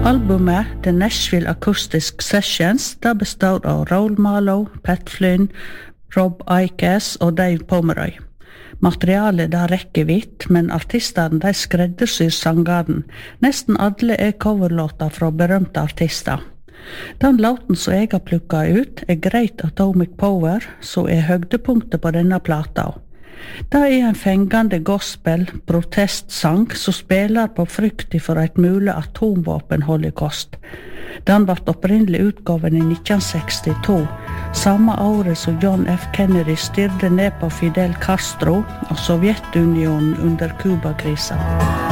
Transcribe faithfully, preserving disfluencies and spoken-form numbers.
Albumet The Nashville Acoustic Sessions det består av Raoul Malo, Pat Flynn, Rob Ickes og Dave Pomeroy. Materialet der rekker vidt, men artistene de skreddersyr sangeren. Nesten alle er coverlåter fra berømte artister. Den låten som jeg har plukket ut er Great Atomic Power, som er høydepunktet på denne plata. Det er en fengende gospel, protestsang som spiller på frykt for et mulig atomvåpenholocaust. Den ble opprinnelig utgaven i nitten sekstito, samme året som John F. Kennedy styrte ned på Fidel Castro og Sovjetunionen under Kuba-krisen.